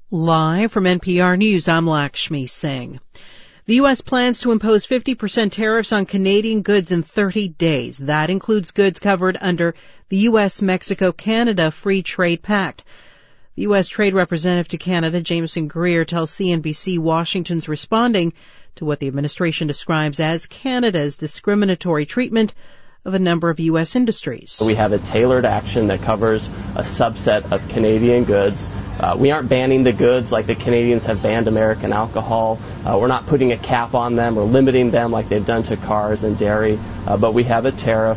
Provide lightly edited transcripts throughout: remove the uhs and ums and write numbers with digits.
Live from NPR News, I'm Lakshmi Singh. The U.S. plans to impose 50% tariffs on Canadian goods in 30 days. That includes goods covered under the U.S.-Mexico-Canada Free Trade Pact. The U.S. Trade Representative to Canada, Jameson Greer, tells CNBC Washington's responding to what the administration describes as Canada's discriminatory treatment of a number of U.S. industries. We have a tailored action that covers a subset of Canadian goods. We aren't banning the goods like the Canadians have banned American alcohol. We're not putting a cap on them or limiting them like they've done to cars and dairy. But we have a tariff,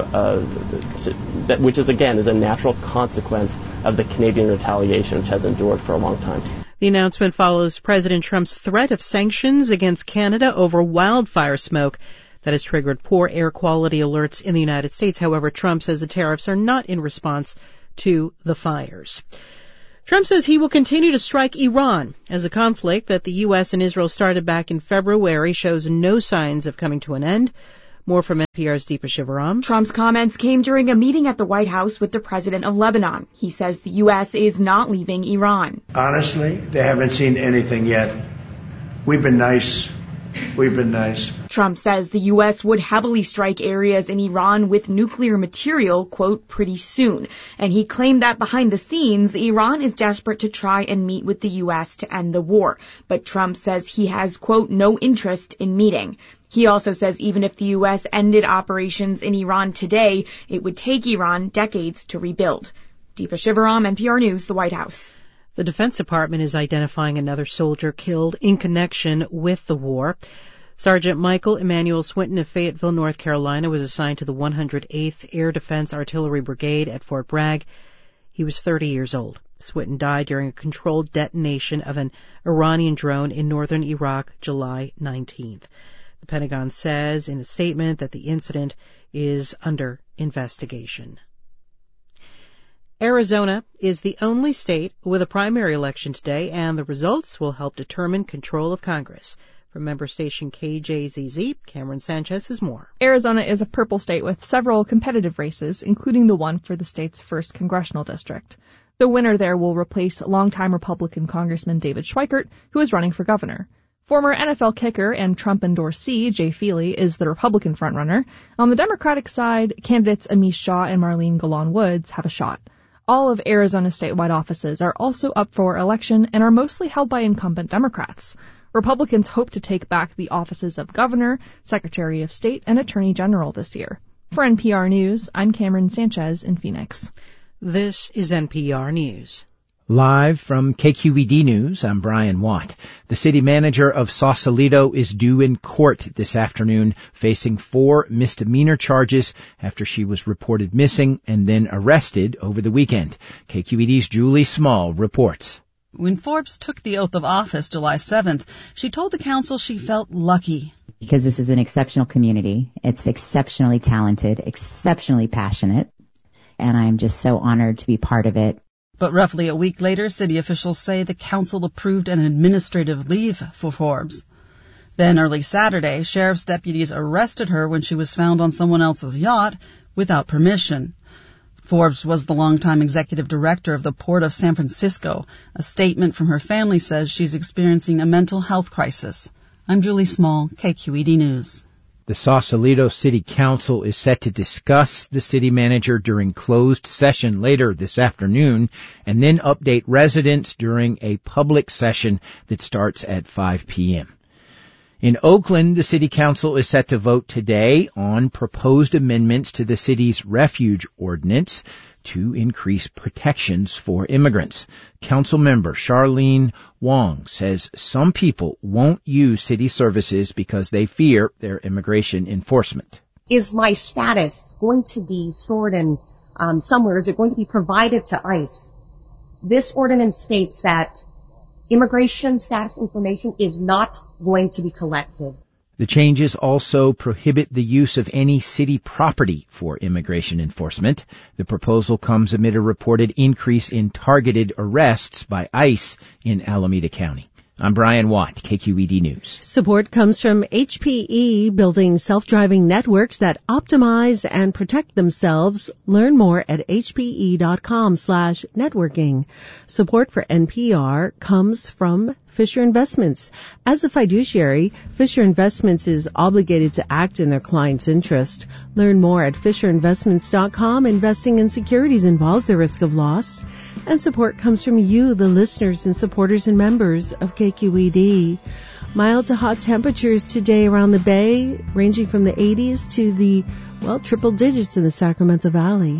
which is a natural consequence of the Canadian retaliation, which has endured for a long time. The announcement follows President Trump's threat of sanctions against Canada over wildfire smoke that has triggered poor air quality alerts in the United States. However, Trump says the tariffs are not in response to the fires. Trump says he will continue to strike Iran as a conflict that the U.S. and Israel started back in February shows no signs of coming to an end. More from NPR's Deepa Shivaram. Trump's comments came during a meeting at the White House with the president of Lebanon. He says the U.S. is not leaving Iran. Honestly, they haven't seen anything yet. We've been nice. Trump says the U.S. would heavily strike areas in Iran with nuclear material, quote, pretty soon. And he claimed that behind the scenes, Iran is desperate to try and meet with the U.S. to end the war. But Trump says he has, quote, no interest in meeting. He also says even if the U.S. ended operations in Iran today, it would take Iran decades to rebuild. Deepa Shivaram, NPR News, the White House. The Defense Department is identifying another soldier killed in connection with the war. Sergeant Michael Emmanuel Swinton of Fayetteville, North Carolina, was assigned to the 108th Air Defense Artillery Brigade at Fort Bragg. He was 30 years old. Swinton died during a controlled detonation of an Iranian drone in northern Iraq, July 19th. The Pentagon says in a statement that the incident is under investigation. Arizona is the only state with a primary election today, and the results will help determine control of Congress. From member station KJZZ, Cameron Sanchez has more. Arizona is a purple state with several competitive races, including the one for the state's first congressional district. The winner there will replace longtime Republican Congressman David Schweikert, who is running for governor. Former NFL kicker and Trump endorsee Jay Feely is the Republican frontrunner. On the Democratic side, candidates Amish Shaw and Marlene Golan Woods have a shot. All of Arizona's statewide offices are also up for election and are mostly held by incumbent Democrats. Republicans hope to take back the offices of governor, secretary of state, and attorney general this year. For NPR News, I'm Cameron Sanchez in Phoenix. This is NPR News. Live from KQED News, I'm Brian Watt. The city manager of Sausalito is due in court this afternoon, facing 4 misdemeanor charges after she was reported missing and then arrested over the weekend. KQED's Julie Small reports. When Forbes took the oath of office July 7th, she told the council she felt lucky. Because this is an exceptional community. It's exceptionally talented, exceptionally passionate, and I'm just so honored to be part of it. But roughly a week later, city officials say the council approved an administrative leave for Forbes. Then early Saturday, sheriff's deputies arrested her when she was found on someone else's yacht without permission. Forbes was the longtime executive director of the Port of San Francisco. A statement from her family says she's experiencing a mental health crisis. I'm Julie Small, KQED News. The Sausalito City Council is set to discuss the city manager during closed session later this afternoon and then update residents during a public session that starts at 5 p.m. In Oakland, the city council is set to vote today on proposed amendments to the city's refuge ordinance to increase protections for immigrants. Council member Charlene Wong says some people won't use city services because they fear their immigration enforcement. Is my status going to be stored in somewhere? Is it going to be provided to ICE? This ordinance states that immigration status information is not going to be collected. The changes also prohibit the use of any city property for immigration enforcement. The proposal comes amid a reported increase in targeted arrests by ICE in Alameda County. I'm Brian Watt, KQED News. Support comes from HPE, building self-driving networks that optimize and protect themselves. Learn more at hpe.com/networking. Support for NPR comes from Fisher Investments. As a fiduciary, Fisher Investments is obligated to act in their client's interest. Learn more at fisherinvestments.com. Investing in securities involves the risk of loss. And support comes from you, the listeners and supporters and members of KQED. Mild to hot temperatures today around the Bay, ranging from the 80s to the, triple digits in the Sacramento Valley.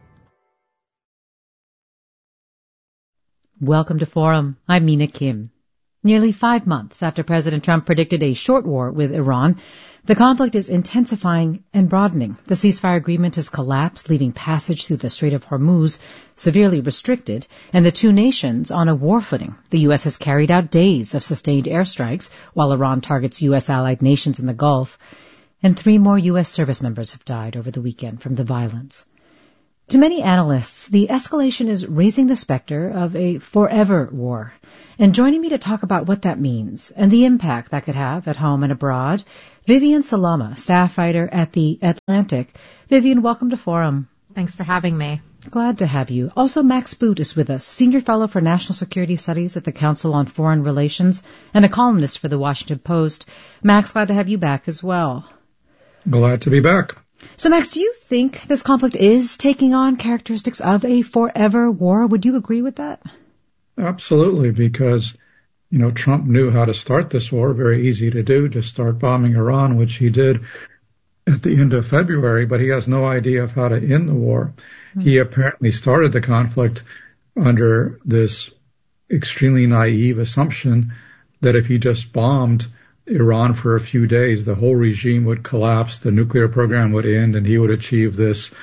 Welcome to Forum. I'm Mina Kim. Nearly 5 months after President Trump predicted a short war with Iran, the conflict is intensifying and broadening. The ceasefire agreement has collapsed, leaving passage through the Strait of Hormuz severely restricted, and the two nations on a war footing. The U.S. has carried out days of sustained airstrikes, while Iran targets U.S. allied nations in the Gulf, and 3 more U.S. service members have died over the weekend from the violence. To many analysts, the escalation is raising the specter of a forever war. And joining me to talk about what that means and the impact that could have at home and abroad, Vivian Salama, staff writer at The Atlantic. Vivian, welcome to Forum. Thanks for having me. Glad to have you. Also, Max Boot is with us, Senior Fellow for National Security Studies at the Council on Foreign Relations and a columnist for The Washington Post. Max, glad to have you back as well. Glad to be back. So, Max, do you think this conflict is taking on characteristics of a forever war? Would you agree with that? Absolutely, because, Trump knew how to start this war. Very easy to do, just start bombing Iran, which he did at the end of February, but he has no idea of how to end the war. Mm-hmm. He apparently started the conflict under this extremely naive assumption that if he just bombed Iran for a few days, the whole regime would collapse, the nuclear program would end, and he would achieve this,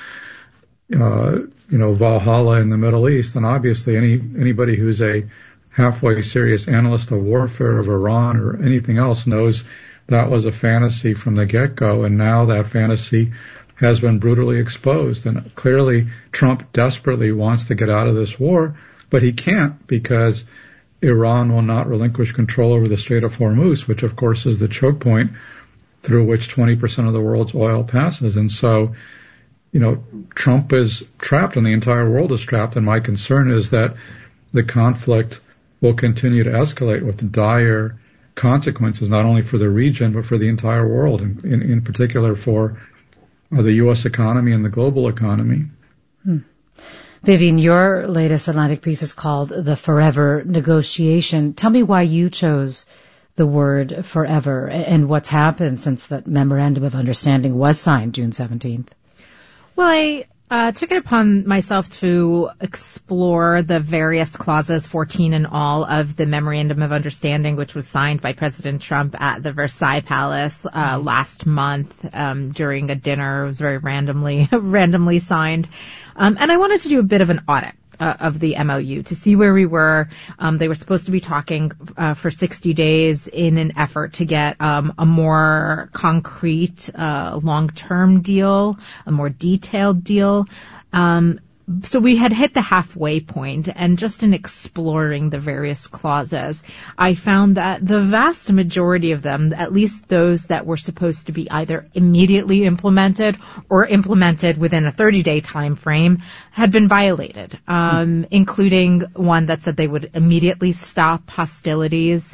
Valhalla in the Middle East. And obviously anybody who's a halfway serious analyst of warfare of Iran or anything else knows that was a fantasy from the get-go, and now that fantasy has been brutally exposed. And clearly Trump desperately wants to get out of this war, but he can't because Iran will not relinquish control over the Strait of Hormuz, which of course is the choke point through which 20% of the world's oil passes. And so, Trump is trapped and the entire world is trapped. And my concern is that the conflict will continue to escalate with dire consequences, not only for the region, but for the entire world, in particular for the U.S. economy and the global economy. Vivian, your latest Atlantic piece is called The Forever Negotiation. Tell me why you chose the word forever and what's happened since that Memorandum of Understanding was signed June 17th. Well, I took it upon myself to explore the various clauses, 14 in all, of the Memorandum of Understanding, which was signed by President Trump at the Versailles Palace last month during a dinner. It was very randomly signed. And I wanted to do a bit of an audit of the MOU to see where we were. They were supposed to be talking for 60 days in an effort to get a more concrete long-term deal, a more detailed deal. So we had hit the halfway point, and just in exploring the various clauses, I found that the vast majority of them, at least those that were supposed to be either immediately implemented or implemented within a 30-day time frame, had been violated, including one that said they would immediately stop hostilities,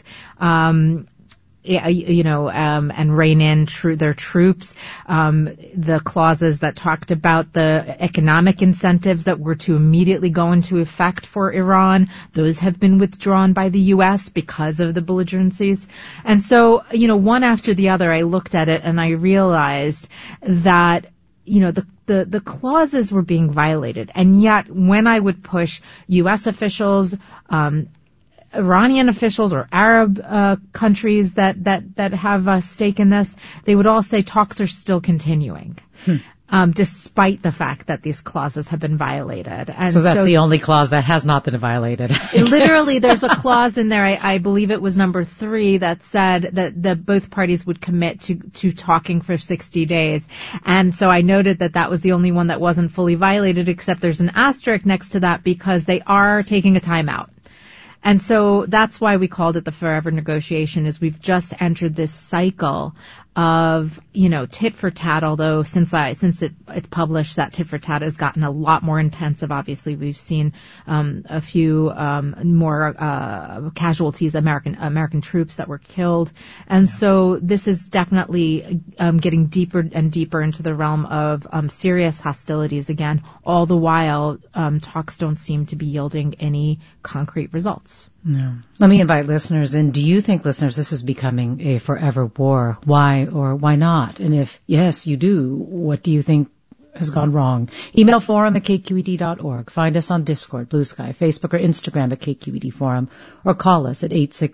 and rein in their troops. The clauses that talked about the economic incentives that were to immediately go into effect for Iran, those have been withdrawn by the U.S. because of the belligerencies. And so, one after the other, I looked at it and I realized that, the clauses were being violated. And yet, when I would push U.S. officials, Iranian officials or Arab countries that have a stake in this, they would all say talks are still continuing, despite the fact that these clauses have been violated. And so that's the only clause that has not been violated. Literally, there's a clause in there, I believe it was number 3, that said that both parties would commit to talking for 60 days. And so I noted that was the only one that wasn't fully violated, except there's an asterisk next to that because they are taking a timeout. And so that's why we called it the forever negotiation, is we've just entered this cycle of, tit for tat, although since it's published, that tit for tat has gotten a lot more intensive. Obviously, we've seen a few more casualties, American troops that were killed. And so this is definitely getting deeper and deeper into the realm of serious hostilities again. All the while, talks don't seem to be yielding any concrete results. No. Let me invite listeners in. Do you think, listeners, this is becoming a forever war? Why or why not? And if yes, you do, what do you think has gone wrong? Email forum@kqed.org. Find us on Discord, Blue Sky, Facebook, or Instagram at KQED Forum, or call us at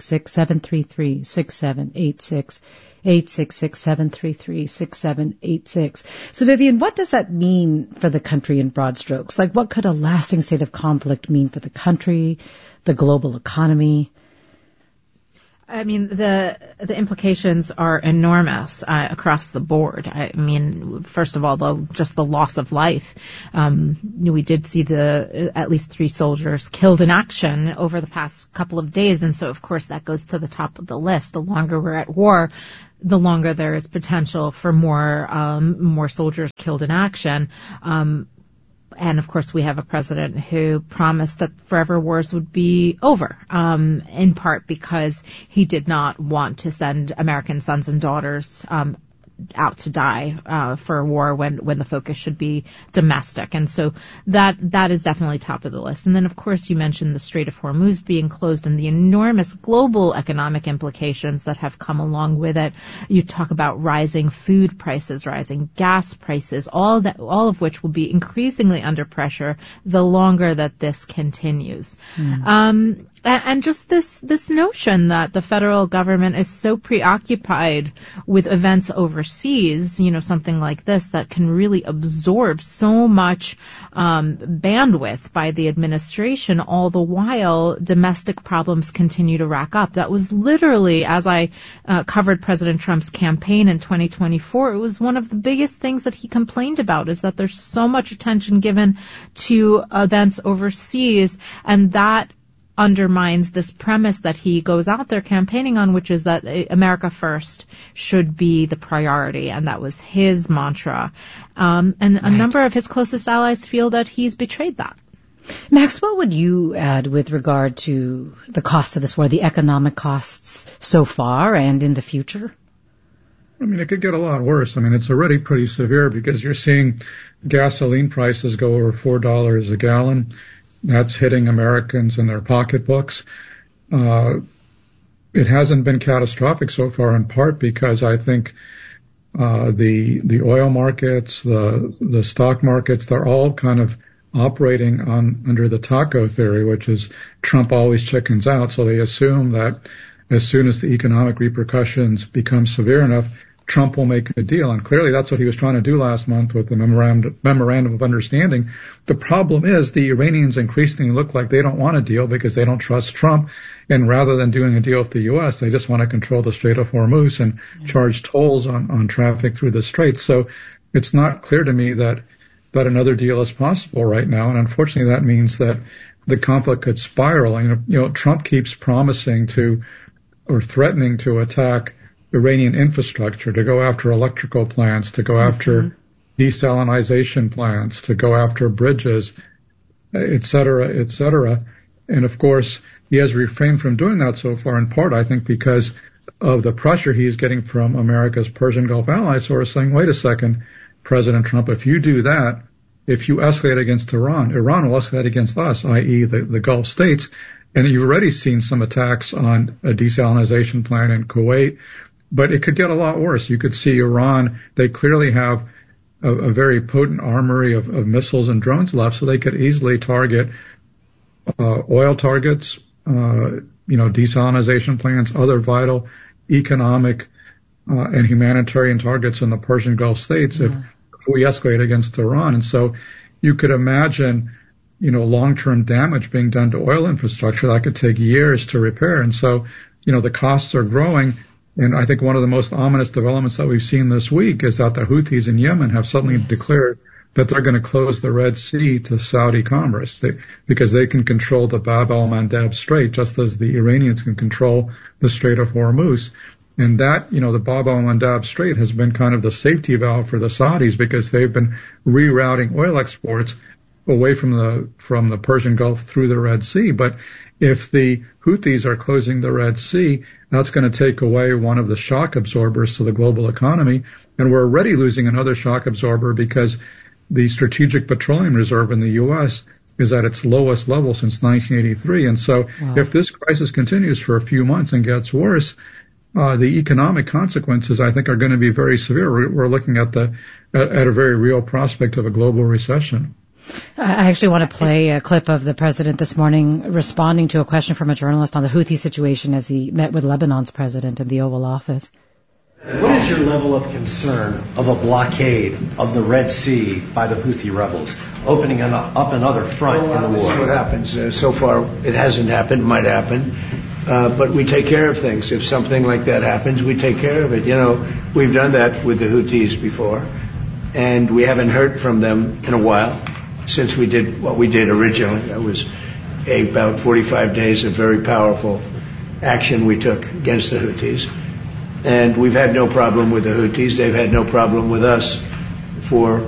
866-733-6786. 866-733-6786. So, Vivian, what does that mean for the country in broad strokes? Like, what could a lasting state of conflict mean for the country, the global economy? I mean, the implications are enormous across the board. I mean, first of all, just the loss of life. We did see at least 3 soldiers killed in action over the past couple of days, and so of course that goes to the top of the list. The longer we're at war, the longer there is potential for more soldiers killed in action. And of course, we have a president who promised that forever wars would be over, in part because he did not want to send American sons and daughters out to die for a war when the focus should be domestic. And so that is definitely top of the list. And then, of course, you mentioned the Strait of Hormuz being closed and the enormous global economic implications that have come along with it. You talk about rising food prices, rising gas prices, all of which will be increasingly under pressure the longer that this continues. And just this notion that the federal government is so preoccupied with events overseas, something like this that can really absorb so much bandwidth by the administration, all the while domestic problems continue to rack up. That was literally, as I covered President Trump's campaign in 2024, it was one of the biggest things that he complained about, is that there's so much attention given to events overseas, and that undermines this premise that he goes out there campaigning on, which is that America first should be the priority, and that was his mantra. And a number of his closest allies feel that he's betrayed that. Max, what would you add with regard to the cost of this war, the economic costs so far and in the future? I mean, it could get a lot worse. I mean, it's already pretty severe because you're seeing gasoline prices go over $4 a gallon. That's hitting Americans in their pocketbooks. It hasn't been catastrophic so far, in part because I think the oil markets, the stock markets, they're all kind of operating under the taco theory, which is Trump always chickens out. So they assume that as soon as the economic repercussions become severe enough, Trump will make a deal. And clearly that's what he was trying to do last month with the memorandum of understanding. The problem is the Iranians increasingly look like they don't want a deal because they don't trust Trump. And rather than doing a deal with the U.S., they just want to control the Strait of Hormuz and charge tolls on traffic through the strait. So it's not clear to me that another deal is possible right now. And unfortunately, that means that the conflict could spiral. And, Trump keeps promising or threatening to attack Iranian infrastructure, to go after electrical plants, to go after desalinization plants, to go after bridges, et cetera, et cetera. And of course, he has refrained from doing that so far, in part, I think, because of the pressure he's getting from America's Persian Gulf allies who are saying, wait a second, President Trump, if you do that, if you escalate against Iran will escalate against us, i.e. the Gulf states. And you've already seen some attacks on a desalinization plant in Kuwait. But it could get a lot worse. You could see Iran, they clearly have a very potent armory of missiles and drones left, so they could easily target oil targets, desalinization plants, other vital economic and humanitarian targets in the Persian Gulf states if we escalate against Iran. And so you could imagine, long-term damage being done to oil infrastructure that could take years to repair. And so, the costs are growing. And I think one of the most ominous developments that we've seen this week is that the Houthis in Yemen have suddenly declared that they're going to close the Red Sea to Saudi commerce because they can control the Bab el-Mandeb Strait just as the Iranians can control the Strait of Hormuz. And that, the Bab el-Mandeb Strait has been kind of the safety valve for the Saudis because they've been rerouting oil exports away from the Persian Gulf through the Red Sea. But if the Houthis are closing the Red Sea, that's going to take away one of the shock absorbers to the global economy. And we're already losing another shock absorber because the Strategic Petroleum Reserve in the U.S. is at its lowest level since 1983. And so if this crisis continues for a few months and gets worse, the economic consequences, I think, are going to be very severe. We're looking at a very real prospect of a global recession. I actually want to play a clip of the president this morning responding to a question from a journalist on the Houthi situation as he met with Lebanon's president in the Oval Office. What is your level of concern of a blockade of the Red Sea by the Houthi rebels, opening up another front in the war? What happens? So far, it hasn't happened. Might happen. But we take care of things. If something like that happens, we take care of it. We've done that with the Houthis before, and we haven't heard from them in a while since we did what we did originally. That was about 45 days of very powerful action we took against the Houthis. And we've had no problem with the Houthis. They've had no problem with us for